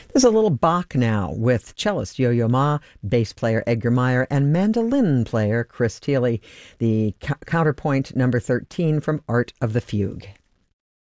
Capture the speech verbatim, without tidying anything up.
There's a little Bach now with cellist Yo-Yo Ma, bass player Edgar Meyer, and mandolin player Chris Thile. The c- counterpoint number thirteen from Art of the Fugue.